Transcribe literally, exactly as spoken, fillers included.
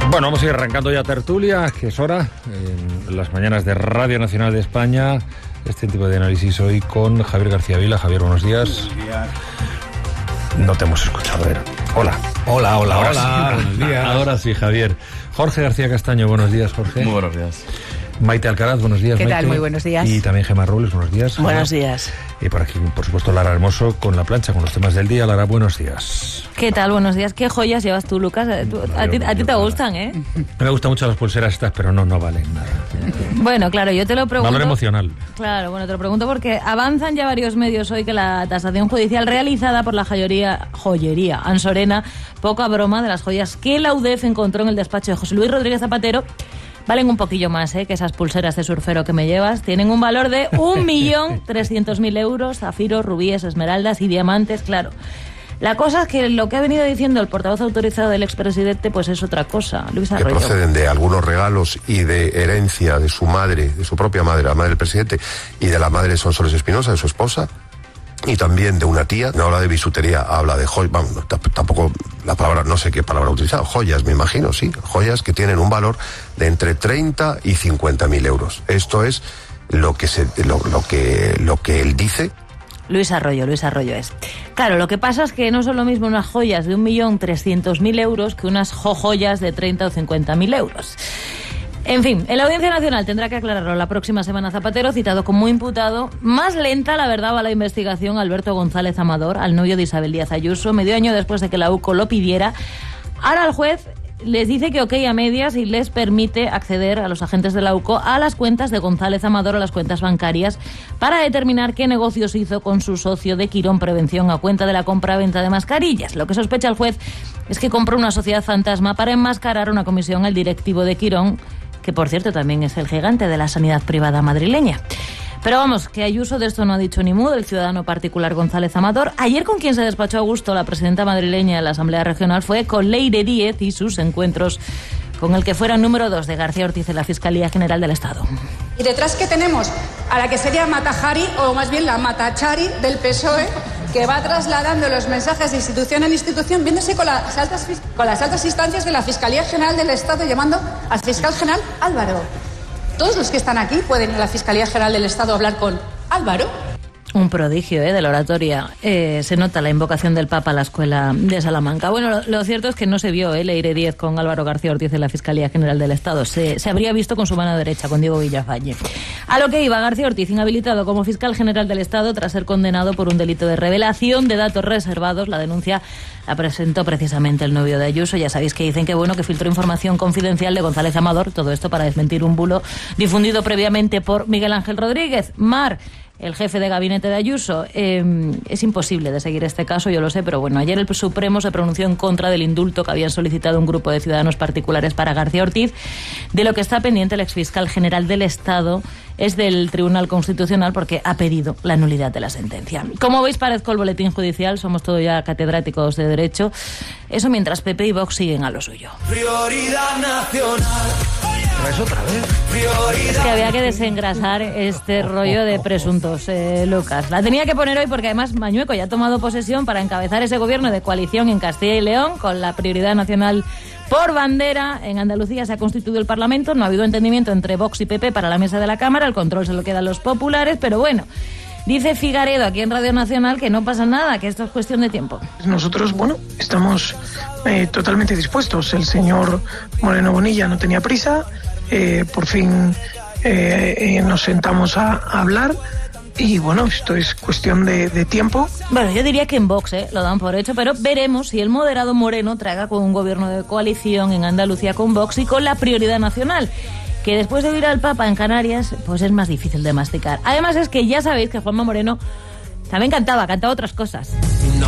Bueno, vamos a ir arrancando ya tertulia, que es hora, en las mañanas de Radio Nacional de España. Este tipo de análisis hoy con Javier García Vila. Javier, buenos días. Buenos días. No te hemos escuchado, ¿eh? Hola. Hola, hola, Ahora hola. Sí, buenos días. Ahora sí, Javier. Jorge García Castaño, buenos días, Jorge. Muy buenos días. Maite Alcaraz, buenos días, ¿Qué Maite. tal? Muy buenos días. Y también Gemma Robles, buenos días. Buenos días. Y por aquí, por supuesto, Lara Hermoso con la plancha, con los temas del día. Lara, buenos días. ¿Qué tal? Buenos días. ¿Qué joyas llevas tú, Lucas? Tú, a, ti, a ti te gustan, ¿eh? Me gustan mucho las pulseras estas, pero no, no valen nada. Bueno, claro, yo te lo pregunto... Valor emocional. Claro, bueno, te lo pregunto porque avanzan ya varios medios hoy que la tasación judicial realizada por la joyería, joyería Ansorena, poca broma, de las joyas que la U D E F encontró en el despacho de José Luis Rodríguez Zapatero, valen un poquillo más, ¿eh?, que esas pulseras de surfero que me llevas. Tienen un valor de un millón trescientos mil euros, zafiros, rubíes, esmeraldas y diamantes, claro. La cosa es que lo que ha venido diciendo el portavoz autorizado del expresidente pues es otra cosa. Luis Arroyo. Que proceden de algunos regalos y de herencia de su madre, de su propia madre, la madre del presidente, y de la madre de Sonsoles Espinosa, de su esposa, y también de una tía. No habla de bisutería, habla de joyas, vamos, no, tampoco la palabra, no sé qué palabra ha utilizado, joyas, me imagino, sí, joyas que tienen un valor de entre treinta y cincuenta mil euros. Esto es lo que, se, lo, lo que, lo que él dice. Luis Arroyo, Luis Arroyo es. Claro, lo que pasa es que no son lo mismo unas joyas de un millón trescientos mil euros que unas jojoyas de treinta o cincuenta mil euros. En fin, en la Audiencia Nacional tendrá que aclararlo la próxima semana Zapatero, citado como imputado. Más lenta, la verdad, va la investigación Alberto González Amador, al novio de Isabel Díaz Ayuso, medio año después de que la U C O lo pidiera. Ahora el juez les dice que ok a medias y les permite acceder a los agentes de la U C O a las cuentas de González Amador, a las cuentas bancarias, para determinar qué negocios hizo con su socio de Quirón Prevención a cuenta de la compra-venta de mascarillas. Lo que sospecha el juez es que compró una sociedad fantasma para enmascarar una comisión al directivo de Quirón, que por cierto también es el gigante de la sanidad privada madrileña. Pero vamos, que Ayuso de esto no ha dicho ni mu, del ciudadano particular González Amador. Ayer con quien se despachó a gusto la presidenta madrileña de la Asamblea Regional fue con Leire Díez y sus encuentros con el que fuera número dos de García Ortiz en la Fiscalía General del Estado. Y detrás que tenemos a la que sería Matajari, o más bien la Matachari del P S O E, que va trasladando los mensajes de institución en institución, viéndose con las altas, con las altas instancias de la Fiscalía General del Estado, llamando al fiscal general Álvaro. Todos los que están aquí pueden en la Fiscalía General del Estado hablar con Álvaro. Un prodigio, ¿eh?, de la oratoria. Eh, se nota la invocación del Papa a la escuela de Salamanca. Bueno, lo, lo cierto es que no se vio ¿eh? Leire Díez con Álvaro García Ortiz en la Fiscalía General del Estado. Se, se habría visto con su mano derecha, con Diego Villafañe. A lo que iba, García Ortiz, inhabilitado como fiscal general del Estado tras ser condenado por un delito de revelación de datos reservados. La denuncia la presentó precisamente el novio de Ayuso. Ya sabéis que dicen que bueno que filtró información confidencial de González Amador, todo esto para desmentir un bulo difundido previamente por Miguel Ángel Rodríguez. Mar, el jefe de gabinete de Ayuso. Eh, es imposible de seguir este caso, yo lo sé, pero bueno, ayer el Supremo se pronunció en contra del indulto que habían solicitado un grupo de ciudadanos particulares para García Ortiz. De lo que está pendiente el exfiscal general del Estado es del Tribunal Constitucional, porque ha pedido la nulidad de la sentencia. Como veis, parezco el boletín judicial, somos todos ya catedráticos de Derecho. Eso mientras P P y Vox siguen a lo suyo. Prioridad nacional. ¿Traes otra vez? Es que había que desengrasar este rollo de presuntos, eh, Lucas. La tenía que poner hoy porque además Mañueco ya ha tomado posesión para encabezar ese gobierno de coalición en Castilla y León con la prioridad nacional por bandera. En Andalucía se ha constituido el Parlamento, no ha habido entendimiento entre Vox y P P para la mesa de la Cámara, el control se lo quedan los populares, pero bueno, dice Figaredo aquí en Radio Nacional que no pasa nada, que esto es cuestión de tiempo. Nosotros, bueno, estamos eh, totalmente dispuestos. El señor Moreno Bonilla no tenía prisa, eh, por fin eh, eh, nos sentamos a, a hablar. Y bueno, esto es cuestión de, de tiempo. Bueno, yo diría que en Vox ¿eh? lo dan por hecho, pero veremos si el moderado Moreno traga con un gobierno de coalición en Andalucía con Vox y con la prioridad nacional, que después de oír al Papa en Canarias, pues es más difícil de masticar. Además es que ya sabéis que Juanma Moreno también cantaba, cantaba otras cosas.